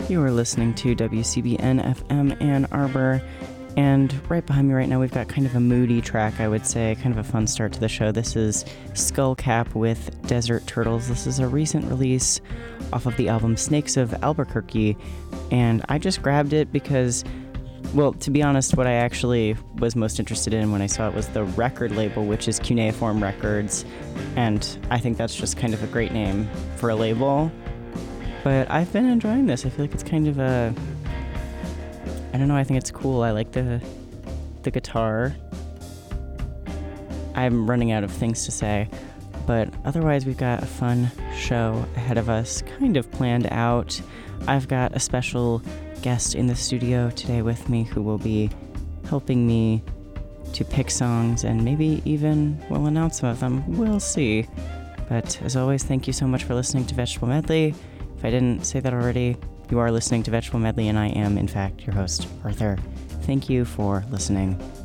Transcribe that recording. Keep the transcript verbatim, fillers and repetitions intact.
You are listening to W C B N F M Ann Arbor, and right behind me right now we've got kind of a moody track, I would say, kind of a fun start to the show. This is Skullcap with Desert Turtles. This is a recent release off of the album Snakes of Albuquerque, and I just grabbed it because, well, to be honest, what I actually was most interested in when I saw it was the record label, which is Cuneiform Records, and I think that's just kind of a great name for a label. But I've been enjoying this. I feel like it's kind of a... I don't know, I think it's cool. I like the the guitar. I'm running out of things to say, but otherwise we've got a fun show ahead of us, kind of planned out. I've got a special guest in the studio today with me who will be helping me to pick songs and maybe even will announce some of them. We'll see. But as always, thank you so much for listening to Vegetable Medley. If I didn't say that already, you are listening to Vegetable Medley, and I am, in fact, your host, Arthur. Thank you for listening.